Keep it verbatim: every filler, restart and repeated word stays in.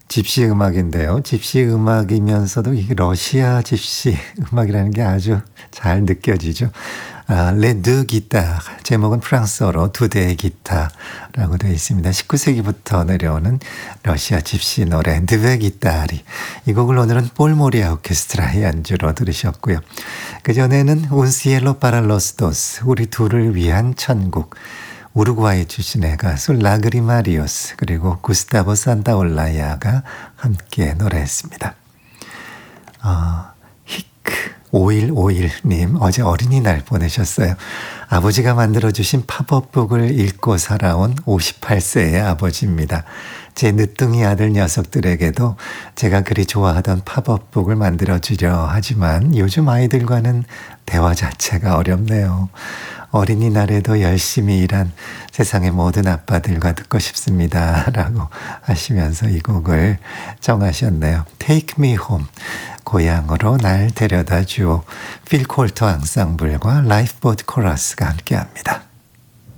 집시 음악인데요. 집시 음악이면서도 이게 러시아 집시 음악이라는 게 아주 잘 느껴지죠. 아, 레 드 기타, 제목은 프랑스어로 두 대의 기타라고 되어 있습니다. 십구 세기부터 내려오는 러시아 집시 노래 드베 기타리. 이 곡을 오늘은 볼모리아 오케스트라의 연주로 들으셨고요. 그전에는 운시엘로 파랄로스도스, 우리 둘을 위한 천국, 우루과이 출신의 가수 라그리마리오스 그리고 구스타보 산타올라야가 함께 노래했습니다. 어, 히크 오일오일님 어제 어린이날 보내셨어요. 아버지가 만들어주신 팝업북을 읽고 살아온 오십팔 세의 아버지입니다. 제 늦둥이 아들 녀석들에게도 제가 그리 좋아하던 팝업북을 만들어주려 하지만 요즘 아이들과는 대화 자체가 어렵네요. 어린이날에도 열심히 일한 세상의 모든 아빠들과 듣고 싶습니다. 라고 하시면서 이 곡을 정하셨네요. Take me home. 고향으로 날 데려다 주오. 필 콜터 앙상블과 라이프보트 코러스가 함께합니다.